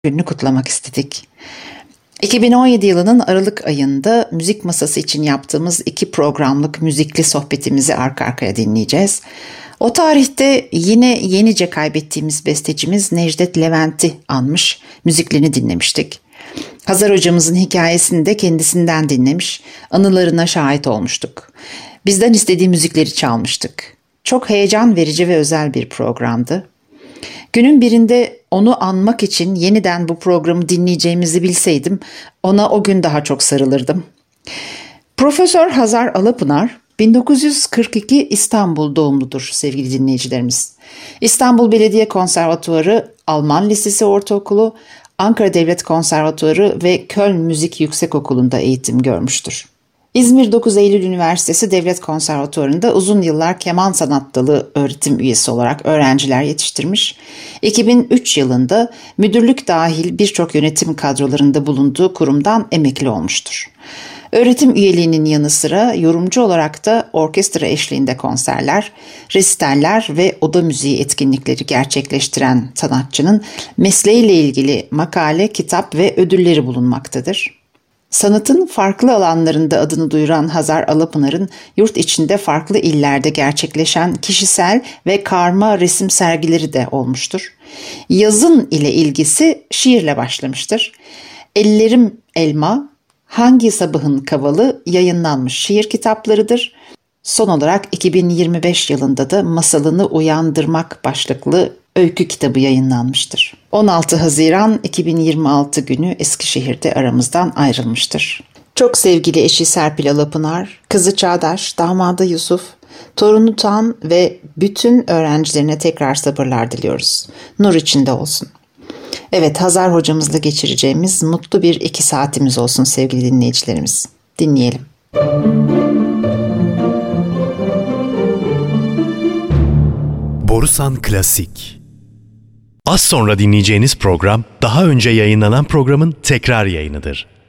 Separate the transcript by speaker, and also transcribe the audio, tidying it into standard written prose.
Speaker 1: gününü kutlamak istedik. 2017 yılının Aralık ayında müzik masası için yaptığımız 2 programlık müzikli sohbetimizi arka arkaya dinleyeceğiz. O tarihte yine yenice kaybettiğimiz bestecimiz Necdet Levent'i anmış, müziklerini dinlemiştik. Hazar hocamızın hikayesini de kendisinden dinlemiş, anılarına şahit olmuştuk. Bizden istediği müzikleri çalmıştık. Çok heyecan verici ve özel bir programdı. Günün birinde onu anmak için yeniden bu programı dinleyeceğimizi bilseydim, ona o gün daha çok sarılırdım. Profesör Hazar Alapınar, 1942 İstanbul doğumludur sevgili dinleyicilerimiz. İstanbul Belediye Konservatuarı, Alman Lisesi Ortaokulu, Ankara Devlet Konservatuarı ve Köln Müzik Yüksekokulu'nda eğitim görmüştür. İzmir 9 Eylül Üniversitesi Devlet Konservatuvarı'nda uzun yıllar keman sanat dalı öğretim üyesi olarak öğrenciler yetiştirmiş. 2003 yılında müdürlük dahil birçok yönetim kadrolarında bulunduğu kurumdan emekli olmuştur. Öğretim üyeliğinin yanı sıra yorumcu olarak da orkestra eşliğinde konserler, resitaller ve oda müziği etkinlikleri gerçekleştiren sanatçının mesleğiyle ilgili makale, kitap ve ödülleri bulunmaktadır. Sanatın farklı alanlarında adını duyuran Hazar Alapınar'ın yurt içinde farklı illerde gerçekleşen kişisel ve karma resim sergileri de olmuştur. Yazın ile ilgisi şiirle başlamıştır. Ellerim Elma, Hangi Sabahın Kavalı yayınlanmış şiir kitaplarıdır. Son olarak 2025 yılında da Masalını Uyandırmak başlıklı öykü kitabı yayınlanmıştır. 16 Haziran 2026 günü Eskişehir'de aramızdan ayrılmıştır. Çok sevgili eşi Serpil Alapınar, kızı Çağdaş, damadı Yusuf, torunu Tan ve bütün öğrencilerine tekrar sabırlar diliyoruz. Nur içinde olsun. Evet, Hazar hocamızla geçireceğimiz mutlu bir 2 saatimiz olsun sevgili dinleyicilerimiz. Dinleyelim.
Speaker 2: Borusan Klasik. Az sonra dinleyeceğiniz program daha önce yayınlanan programın tekrar yayınıdır.